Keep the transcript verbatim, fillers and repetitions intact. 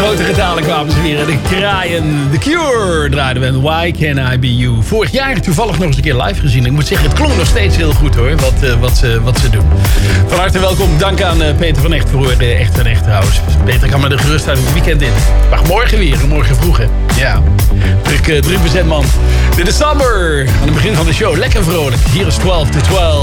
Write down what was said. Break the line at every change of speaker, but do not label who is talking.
grote getalen kwamen ze weer. De kraaien, The Cure draaiden we. En Why Can I Be You. Vorig jaar toevallig nog eens een keer live gezien. Ik moet zeggen, het klonk nog steeds heel goed hoor. Wat, uh, wat, ze, wat ze doen. Van harte welkom. Dank aan uh, Peter van Echt voor uh, Echt en Echt trouwens. Peter kan me er gerust uit het weekend in. Maar morgen weer. Morgen vroeg hè. Ja. Druk, uh, druk bezet man. Dit is Summer. Aan het begin van de show. Lekker vrolijk. Hier is twaalf to twaalf.